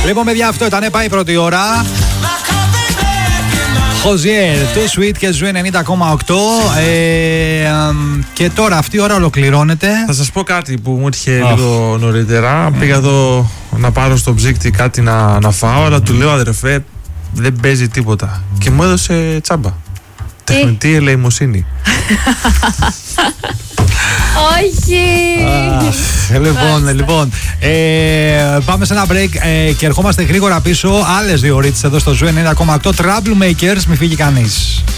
Λοιπόν, παιδιά, αυτό ήταν. Πάει η πρώτη ώρα. Χοζιέρ, Too Sweet και Ζου 90,8. Και τώρα αυτή η ώρα ολοκληρώνεται. Θα σας πω κάτι που μου έτυχε λίγο νωρίτερα. Πήγα εδώ να πάρω στο ψύκτη κάτι να φάω, αλλά του λέω, αδερφέ, δεν παίζει τίποτα. Και μου έδωσε τσάμπα. Τεχνητή ελεημοσύνη. Όχι. Λοιπόν, πάμε σε ένα break και ερχόμαστε γρήγορα πίσω. Άλλες 2 ώρες εδώ στο Ζου 90,8. Troublemakers, μη φύγει κανείς.